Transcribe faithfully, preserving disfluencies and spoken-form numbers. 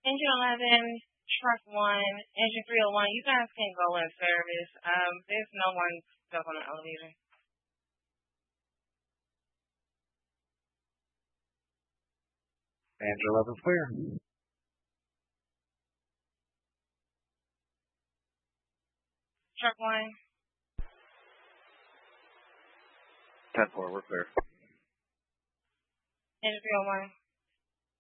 Engine eleven, truck one, engine three oh one, you guys can go in service. Um, there's no one stuck on the elevator. Engine eleven clear. Truck one. ten four, we're clear. Engine three oh one.